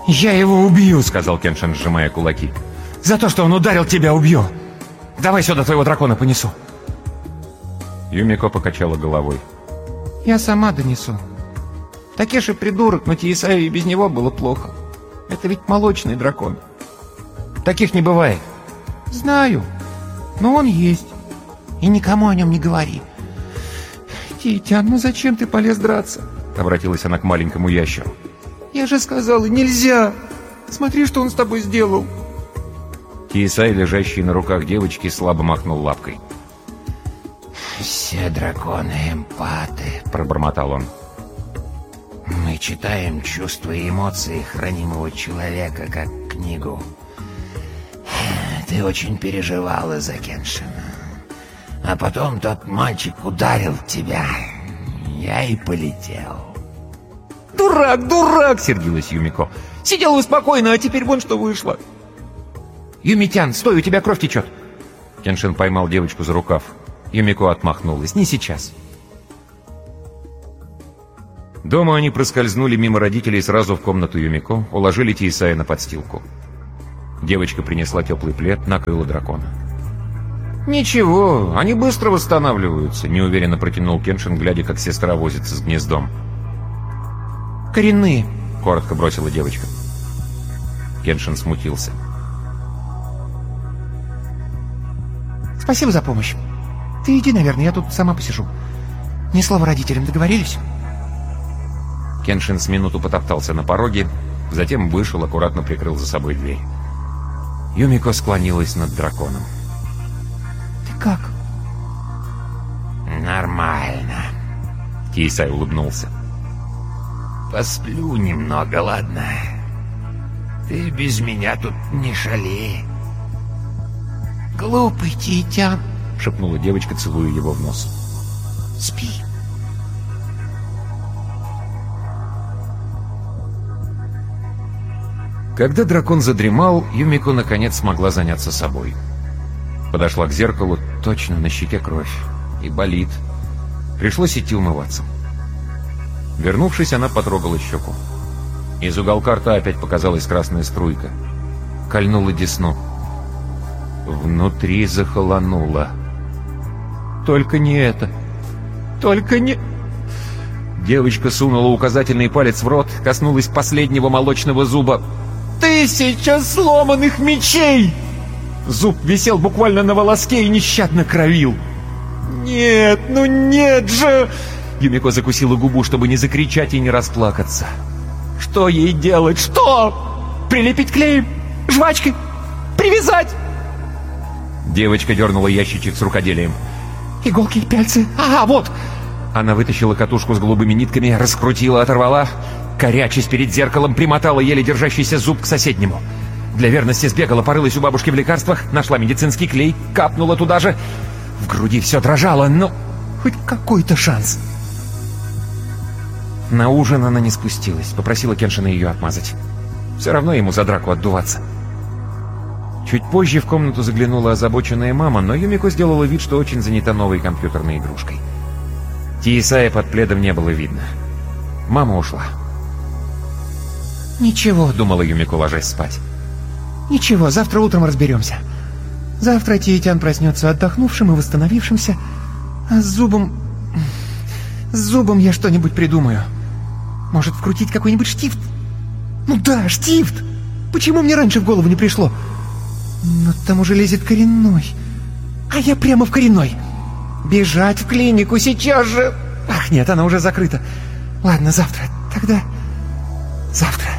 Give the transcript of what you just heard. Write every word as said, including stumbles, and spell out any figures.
«Я его убью», — сказал Кеншин, сжимая кулаки. «За то, что он ударил тебя, убью! Давай сюда твоего дракона понесу!» Юмико покачала головой. «Я сама донесу. Такеши придурок, но Тиесаю и без него было плохо. Это ведь молочный дракон. Таких не бывает». «Знаю, но он есть. И никому о нем не говори. Титян, ну зачем ты полез драться?» Обратилась она к маленькому ящеру. «Я же сказала, нельзя! Смотри, что он с тобой сделал!» Тиесай, лежащий на руках девочки, слабо махнул лапкой. «Все драконы эмпаты», — пробормотал он. «Мы читаем чувства и эмоции хранимого человека, как книгу. Ты очень переживала за Кеншина. А потом тот мальчик ударил тебя. Я и полетел». «Дурак, дурак!» — сердилась Юмико. «Сидел вы спокойно, а теперь вон что вышло!» «Юмитян, стой, у тебя кровь течет!» Кеншин поймал девочку за рукав. Юмико отмахнулась. «Не сейчас!» Дома они проскользнули мимо родителей сразу в комнату Юмико, уложили Тиесая на подстилку. Девочка принесла теплый плед, накрыла дракона. «Ничего, они быстро восстанавливаются», — неуверенно протянул Кеншин, глядя, как сестра возится с гнездом. «Коренные», — коротко бросила девочка. Кеншин смутился. «Спасибо за помощь. Ты иди, наверное, я тут сама посижу. Ни слова родителям, договорились?» Кеншин с минуту потоптался на пороге, затем вышел, аккуратно прикрыл за собой дверь. Юмико склонилась над драконом. «Ты как?» «Нормально», — Тиесай улыбнулся. «Посплю немного, ладно? Ты без меня тут не шали». «Глупый Титян», — шепнула девочка, целуя его в нос. «Спи». Когда дракон задремал, Юмико наконец смогла заняться собой. Подошла к зеркалу, точно на щеке кровь. И болит. Пришлось идти умываться. Вернувшись, она потрогала щеку. Из уголка рта опять показалась красная струйка. Кольнула десну. Внутри захолонуло. «Только не это! Только не...» Девочка сунула указательный палец в рот, коснулась последнего молочного зуба. «Тысяча сломанных мечей!» Зуб висел буквально на волоске и нещадно кровил. «Нет, ну нет же!» Юмико закусила губу, чтобы не закричать и не расплакаться. «Что ей делать? Что? Прилепить клеем? Жвачкой? Привязать?» Девочка дернула ящичек с рукоделием. «Иголки и пяльцы? Ага, вот!» Она вытащила катушку с голубыми нитками, раскрутила, оторвала. Корячась перед зеркалом, примотала еле держащийся зуб к соседнему. Для верности сбегала, порылась у бабушки в лекарствах, нашла медицинский клей, капнула туда же. В груди все дрожало, но хоть какой-то шанс. На ужин она не спустилась, попросила Кеншина ее отмазать. Все равно ему за драку отдуваться. Чуть позже в комнату заглянула озабоченная мама, но Юмико сделала вид, что очень занята новой компьютерной игрушкой. Тиесая под пледом не было видно. Мама ушла. «Ничего», — думала Юмико, ложась спать. «Ничего, завтра утром разберемся. Завтра Тиетян проснется отдохнувшим и восстановившимся, а с зубом... С зубом я что-нибудь придумаю. Может, вкрутить какой-нибудь штифт? Ну да, штифт! Почему мне раньше в голову не пришло? Но там уже лезет коренной. А я прямо в коренной. Бежать в клинику сейчас же... Ах, нет, она уже закрыта. Ладно, завтра. Тогда... Завтра.